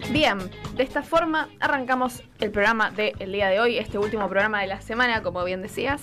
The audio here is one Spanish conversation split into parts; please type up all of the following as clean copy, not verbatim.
Bien, de esta forma arrancamos el programa del día de hoy, este último programa de la semana, como bien decías.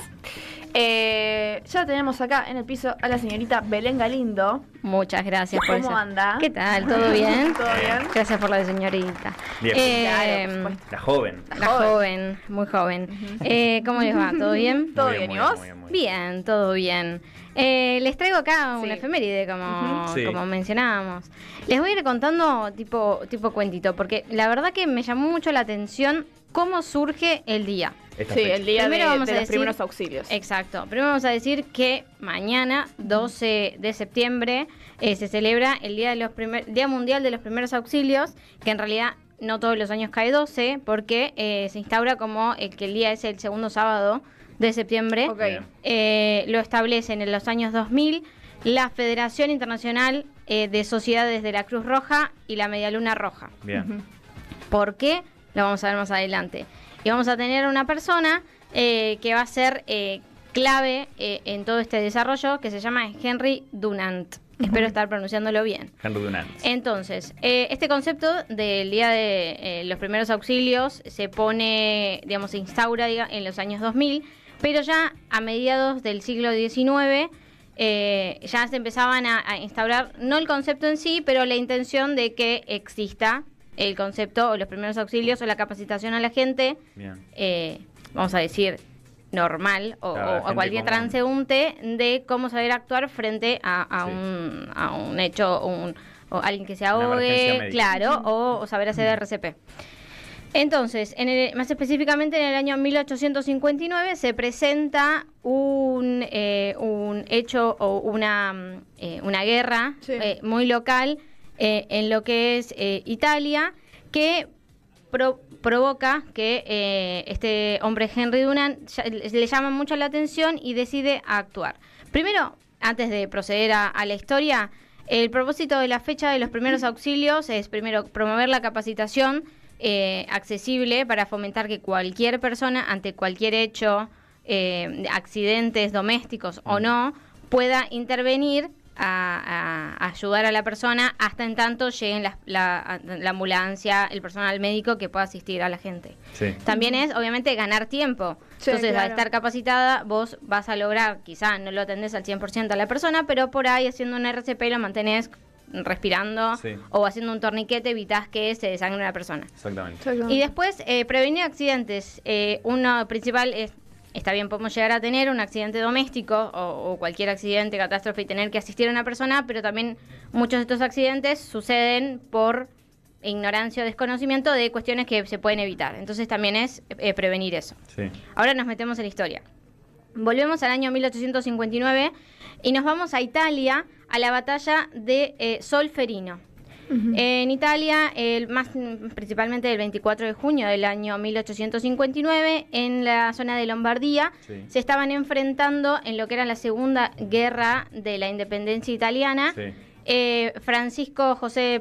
Ya tenemos acá en el piso a la señorita Belén Galindo. Muchas gracias por eso. ¿Cómo anda? ¿Qué tal? ¿Todo bien? ¿Todo bien? Gracias por la de señorita. Bien. Claro, por supuesto. La joven. La joven, muy joven. ¿Cómo les va? ¿Todo bien? ¿Todo Muy bien, muy y vos? muy muy Bien, todo bien. Les traigo acá Sí. una efeméride, como, Sí. como mencionábamos. Les voy a ir contando tipo cuentito, porque la verdad que me llamó mucho la atención cómo surge el día. Esta Sí, fecha. el día Primero vamos de a los decir- primeros auxilios. Exacto. Primero vamos a decir que mañana, 12 de septiembre, se celebra el Día Mundial de los Primeros Auxilios, que en realidad no todos los años cae 12, porque se instaura como que el día es el segundo sábado de septiembre. Ok. Bien. Lo establecen en los años 2000 la Federación Internacional de Sociedades de la Cruz Roja y la Medialuna Roja. Bien. ¿Por qué? Lo vamos a ver más adelante. Y vamos a tener una persona que va a ser clave en todo este desarrollo, que se llama Henry Dunant. Espero estar pronunciándolo bien. Henry Dunant. Entonces, este concepto del Día de los Primeros Auxilios se pone, digamos, se instaura en los años 2000, pero ya a mediados del siglo XIX ya se empezaban a instaurar, no el concepto en sí, pero la intención de que exista el concepto o los primeros auxilios o la capacitación a la gente, Bien. vamos a decir, normal o, Claro, o a gente cualquier común. transeúnte de cómo saber actuar frente a Sí. un hecho o alguien que se Una emergencia ahogue, médica. claro, o saber hacer RCP. Entonces, más específicamente en el año 1859 se presenta un hecho o una guerra Sí. muy local en lo que es Italia, que provoca que este hombre Henry Dunant le llama mucho la atención y decide actuar. Primero, antes de proceder a la historia, el propósito de la fecha de los primeros auxilios es primero promover la capacitación accesible para fomentar que cualquier persona ante cualquier hecho, accidentes domésticos o no, pueda intervenir a ayudar a la persona hasta en tanto lleguen la ambulancia, el personal médico que pueda asistir a la gente. Sí. También es, obviamente, ganar tiempo. Sí, Entonces, claro. al estar capacitada, vos vas a lograr, quizá no lo atendés al 100% a la persona, pero por ahí haciendo un RCP lo mantenés respirando Sí. o haciendo un torniquete evitás que se desangre una persona. Exactamente. Y después, prevenir accidentes. Uno principal es, está bien, podemos llegar a tener un accidente doméstico o cualquier accidente, catástrofe y tener que asistir a una persona, pero también muchos de estos accidentes suceden por ignorancia o desconocimiento de cuestiones que se pueden evitar. Entonces también es prevenir eso. Sí. Ahora nos metemos en la historia. Volvemos al año 1859 y nos vamos a Italia, a la batalla de Solferino. En Italia, principalmente el 24 de junio del año 1859, en la zona de Lombardía, Sí. se estaban enfrentando en lo que era la Segunda Guerra de la Independencia Italiana, Sí. Francisco José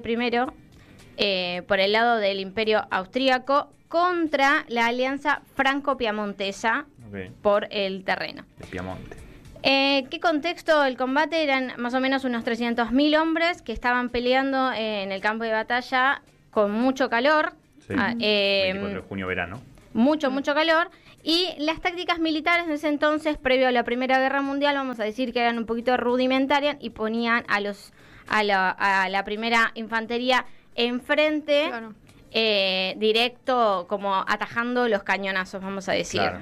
I, por el lado del Imperio Austríaco, contra la Alianza Franco-Piamontesa Ok. por el terreno. De Piamonte. ¿Qué contexto del combate? Eran más o menos unos 300.000 hombres que estaban peleando en el campo de batalla con mucho calor, Sí. 24 de junio, verano. mucho calor, y las tácticas militares de ese entonces, previo a la Primera Guerra Mundial, vamos a decir que eran un poquito rudimentarias y ponían a la primera infantería enfrente, Claro. Directo, como atajando los cañonazos, vamos a decir. Claro.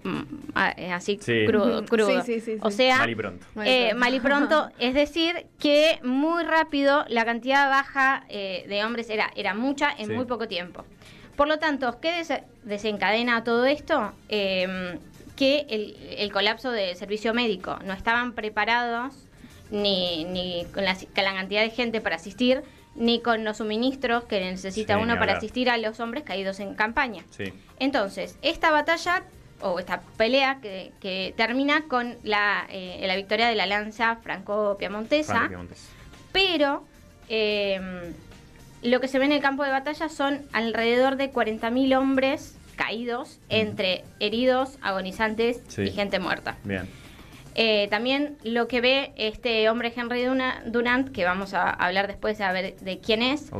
Así Sí. crudo. Sí. O sea, Mal y pronto. mal y pronto, es decir, que muy rápido la cantidad baja de hombres era mucha en Sí. muy poco tiempo. Por lo tanto, ¿qué desencadena todo esto? Que el colapso del servicio médico. No estaban preparados ni con la cantidad de gente para asistir, ni con los suministros que necesita Sí, uno ni para hablar. asistir a los hombres caídos en campaña. Sí. Entonces, esta batalla o esta pelea que termina con la victoria de la lanza franco-piamontesa, Franco Piamontes. pero lo que se ve en el campo de batalla son alrededor de 40.000 hombres caídos, entre heridos, agonizantes Sí. y gente muerta. Bien. También lo que ve este hombre Henry Dunant, que vamos a hablar después a ver de quién es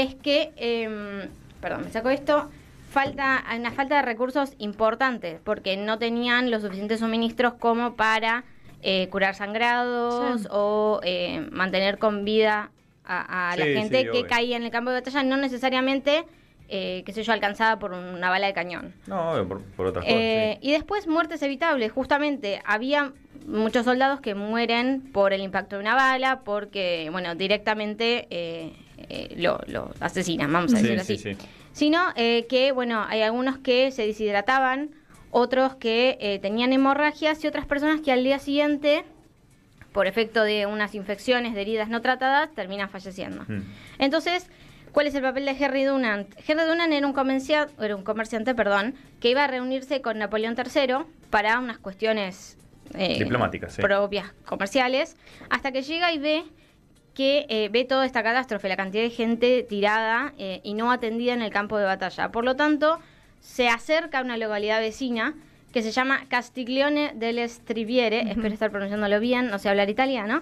que, perdón, me saco esto, hay una falta de recursos importantes, porque no tenían los suficientes suministros como para curar sangrados o mantener con vida a la gente que caía en el campo de batalla, no necesariamente, qué sé yo, alcanzada por una bala de cañón. No, por otras cosas. Y después muertes evitables, justamente había muchos soldados que mueren por el impacto de una bala, porque, bueno, directamente lo asesinan, vamos a decirlo así. Sino que, bueno, hay algunos que se deshidrataban, otros que tenían hemorragias y otras personas que al día siguiente, por efecto de unas infecciones, de heridas no tratadas, terminan falleciendo. Entonces, ¿cuál es el papel de Henry Dunant? Henry Dunant era un comerciante, que iba a reunirse con Napoleón III para unas cuestiones diplomáticas, propias, comerciales, hasta que llega y ve que ve toda esta catástrofe, la cantidad de gente tirada y no atendida en el campo de batalla. Por lo tanto, se acerca a una localidad vecina que se llama Castiglione delle Striviere, espero estar pronunciándolo bien, no sé hablar italiano,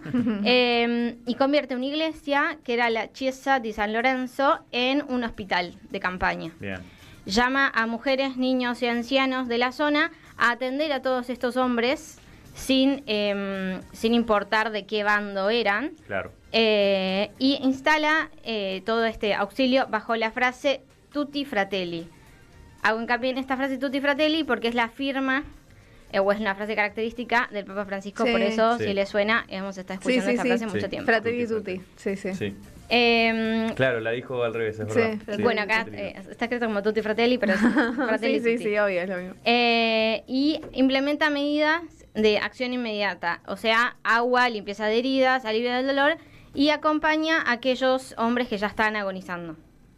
y convierte una iglesia, que era la Chiesa di San Lorenzo, en un hospital de campaña. Bien. Llama a mujeres, niños y ancianos de la zona a atender a todos estos hombres sin importar de qué bando eran. Claro. Y instala todo este auxilio bajo la frase Tutti Fratelli. Hago hincapié en esta frase Tutti Fratelli porque es la firma, o es una frase característica del Papa Francisco, por eso, si le suena, hemos estado escuchando esta frase mucho tiempo. Fratelli Tutti, sí. Claro, la dijo al revés, es verdad. Sí. Bueno, acá está escrito como Tutti Fratelli, pero es Fratelli Tutti. Sí, obvio, es lo mismo. Y implementa medidas de acción inmediata, o sea, agua, limpieza de heridas, alivio del dolor, y acompaña a aquellos hombres que ya están agonizando.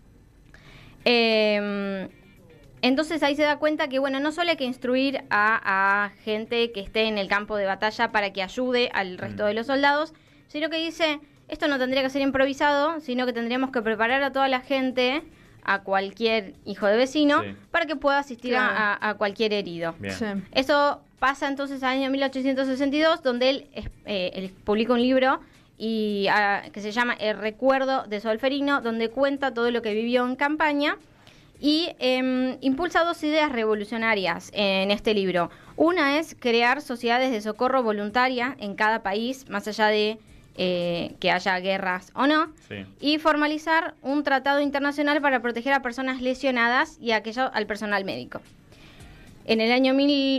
Entonces ahí se da cuenta que, bueno, no solo hay que instruir a gente que esté en el campo de batalla para que ayude al resto de los soldados, sino que dice, esto no tendría que ser improvisado, sino que tendríamos que preparar a toda la gente, a cualquier hijo de vecino, para que pueda asistir a cualquier herido. Eso pasa entonces al año 1862, donde él publica un libro que se llama El recuerdo de Solferino, donde cuenta todo lo que vivió en campaña y impulsa dos ideas revolucionarias en este libro. Una es crear sociedades de socorro voluntaria en cada país, más allá de que haya guerras o no, y formalizar un tratado internacional para proteger a personas lesionadas y al personal médico. En el año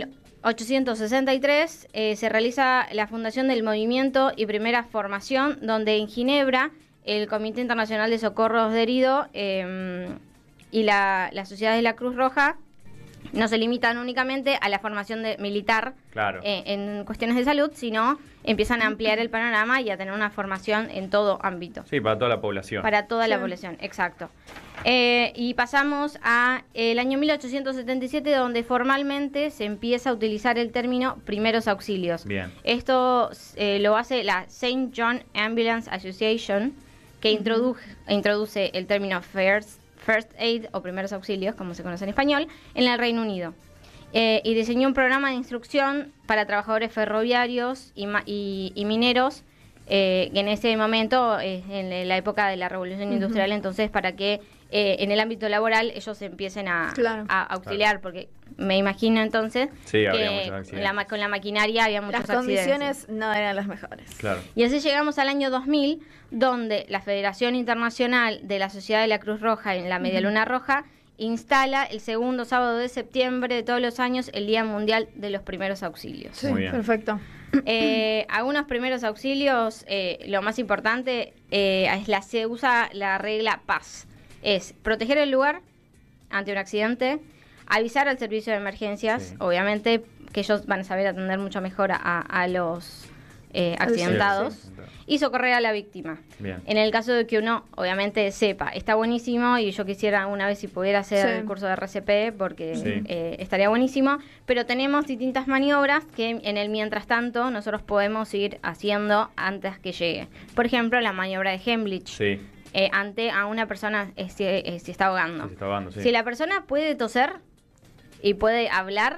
1863 se realiza la fundación del movimiento y primera formación, donde en Ginebra el Comité Internacional de Socorros de Herido y la Sociedad de la Cruz Roja no se limitan únicamente a la formación militar en cuestiones de salud, sino empiezan a ampliar el panorama y a tener una formación en todo ámbito. Sí, para toda la población. Para toda la población, exacto. Y pasamos a el año 1877, donde formalmente se empieza a utilizar el término primeros auxilios. Bien. Esto lo hace la St. John Ambulance Association, que introduce el término First Aid o primeros auxilios, como se conoce en español, en el Reino Unido. Y diseñó un programa de instrucción para trabajadores ferroviarios y mineros, que en ese momento, en la época de la Revolución Industrial, entonces, para que en el ámbito laboral ellos empiecen a auxiliar, porque me imagino entonces que con la maquinaria había muchos accidentes. Las condiciones no eran las mejores. Claro. Y así llegamos al año 2000, donde la Federación Internacional de la Sociedad de la Cruz Roja en la Media Luna Roja instala el segundo sábado de septiembre de todos los años el Día Mundial de los Primeros Auxilios. Sí, perfecto. Algunos primeros auxilios, lo más importante se usa la regla PAS. Es proteger el lugar ante un accidente, avisar al servicio de emergencias, obviamente que ellos van a saber atender mucho mejor a los accidentados, y socorrer a la víctima. Bien. En el caso de que uno, obviamente, sepa, está buenísimo, y yo quisiera una vez si pudiera hacer el curso de RCP, porque estaría buenísimo, pero tenemos distintas maniobras que en el mientras tanto nosotros podemos ir haciendo antes que llegue. Por ejemplo, la maniobra de Heimlich. Ante a una persona se está ahogando. Se está ahogando, Si la persona puede toser y puede hablar,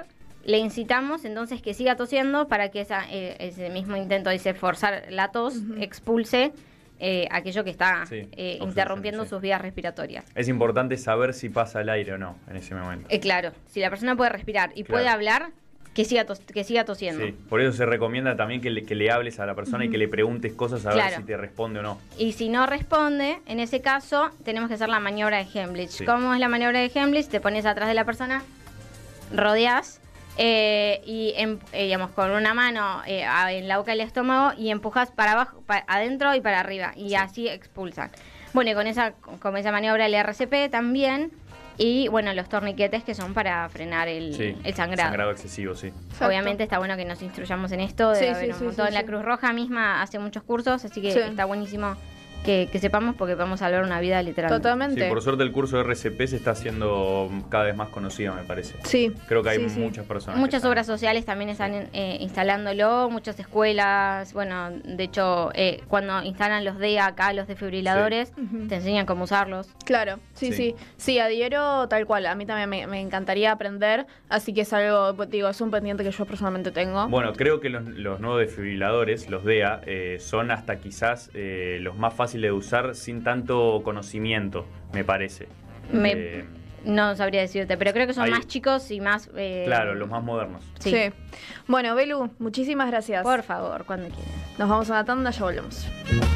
le incitamos entonces que siga tosiendo para que ese mismo intento de forzar la tos expulse aquello que está interrumpiendo sus vías respiratorias. Es importante saber si pasa el aire o no en ese momento. Claro, si la persona puede respirar y puede hablar, que siga tosiendo. Sí, por eso se recomienda también que le hables a la persona y que le preguntes cosas a ver si te responde o no. Y si no responde, en ese caso tenemos que hacer la maniobra de Heimlich. Sí. ¿Cómo es la maniobra de Heimlich? Te pones atrás de la persona, rodeás y digamos, con una mano en la boca del estómago y empujas para abajo, adentro y para arriba, y así expulsan. Bueno, y con esa maniobra el RCP también. Y bueno, los torniquetes que son para frenar el sangrado. Sangrado excesivo, sí. Exacto. Obviamente está bueno que nos instruyamos en esto. Debe haber un montón. La Cruz Roja misma hace muchos cursos, así que está buenísimo que sepamos, porque podemos salvar una vida literalmente. Totalmente. Sí, por suerte el curso de RCP se está haciendo cada vez más conocido, me parece. Sí. Creo que hay muchas personas. Muchas obras sociales también están instalándolo, muchas escuelas. Bueno, de hecho, cuando instalan los DEA acá, los desfibriladores, te enseñan cómo usarlos. Claro, sí, adhiero tal cual. A mí también me encantaría aprender, así que es algo, digo, es un pendiente que yo personalmente tengo. Bueno, creo que los nuevos desfibriladores, los DEA, son hasta quizás los más fáciles de usar sin tanto conocimiento, me parece. No sabría decirte, pero creo que son más chicos y más... Claro, los más modernos. Sí. Bueno, Belu, muchísimas gracias. Por favor, cuando quieran. Nos vamos a una tanda, ya volvemos.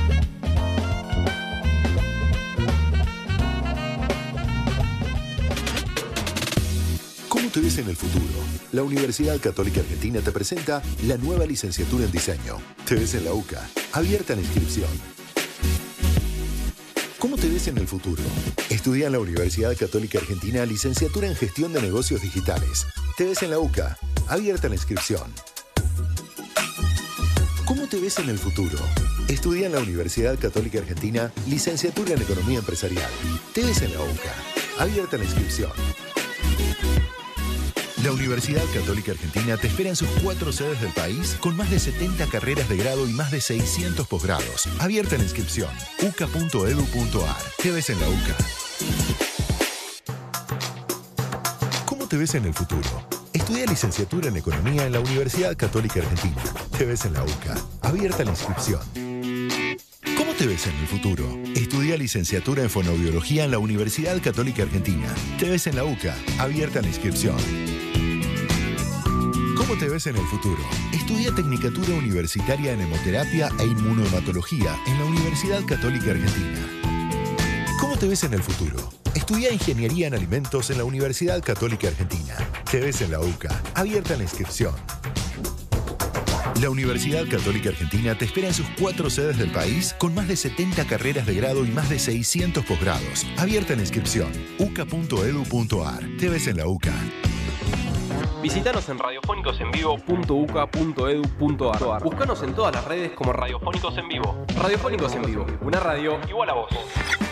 ¿Cómo te ves en el futuro? La Universidad Católica Argentina te presenta la nueva licenciatura en diseño. Te ves en la UCA. Abierta la inscripción. ¿Cómo te ves en el futuro? Estudia en la Universidad Católica Argentina licenciatura en Gestión de Negocios Digitales. Te ves en la UCA. Abierta la inscripción. ¿Cómo te ves en el futuro? Estudia en la Universidad Católica Argentina licenciatura en Economía Empresarial. Te ves en la UCA. Abierta la inscripción. La Universidad Católica Argentina te espera en sus 4 sedes del país con más de 70 carreras de grado y más de 600 posgrados. Abierta la inscripción. uca.edu.ar. Te ves en la UCA. ¿Cómo te ves en el futuro? Estudia licenciatura en Economía en la Universidad Católica Argentina. Te ves en la UCA. Abierta la inscripción. ¿Cómo te ves en el futuro? Estudia licenciatura en Fonoaudiología en la Universidad Católica Argentina. Te ves en la UCA. Abierta la inscripción. ¿Cómo te ves en el futuro? Estudia Tecnicatura Universitaria en Hemoterapia e Inmunohematología en la Universidad Católica Argentina. ¿Cómo te ves en el futuro? Estudia Ingeniería en Alimentos en la Universidad Católica Argentina. Te ves en la UCA. Abierta la inscripción. La Universidad Católica Argentina te espera en sus 4 sedes del país con más de 70 carreras de grado y más de 600 posgrados. Abierta la inscripción. uca.edu.ar. Te ves en la UCA. Visítanos en radiofónicosenvivo.uca.edu.ar. Búscanos en todas las redes como Radiofónicos en Vivo. Radiofónicos en Vivo, una radio igual a vos.